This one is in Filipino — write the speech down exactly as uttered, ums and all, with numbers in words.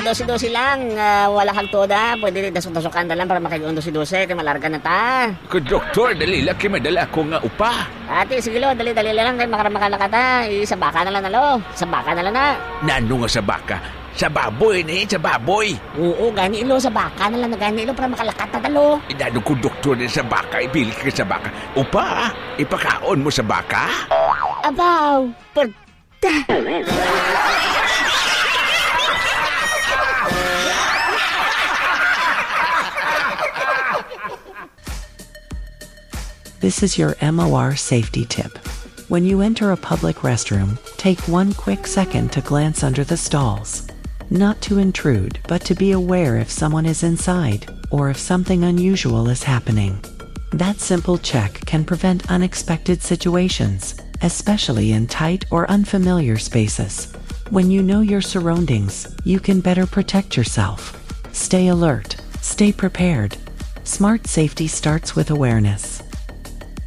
dosi-dosi lang. Uh, wala kang toda. Pwede dasok-dasokan na lang para makaigon dosi-dosi. Kaya malarga na ta. Ko, doktor, dali lang kayo madala ko nga upa. Ate, sige lo, dali-dali lang kayo makaramakala ka ta. Sa baka na lang na lo. Sa baka na lang na. Nano nga sa baka? Sa baboy ni, sa baboy. Oo, gani ilo, sa baka na lang na gani ilo para makalakat na talo. Inano ko, doktor, na sa baka, ibili ka sa baka. Upa, ipakaon mo sa baka? Abaw, pagta. This is your M O R safety tip. When you enter a public restroom, take one quick second to glance under the stalls. Not to intrude, but to be aware if someone is inside, or if something unusual is happening. That simple check can prevent unexpected situations, especially in tight or unfamiliar spaces. When you know your surroundings, you can better protect yourself. Stay alert, stay prepared. Smart safety starts with awareness.